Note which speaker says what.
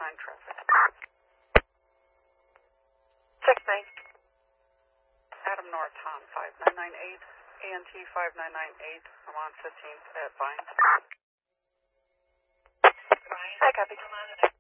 Speaker 1: traffic.
Speaker 2: 6-9.
Speaker 1: Adam North, Han 5998, ANT 5998, I'm on 15th at Vine.
Speaker 2: I copy.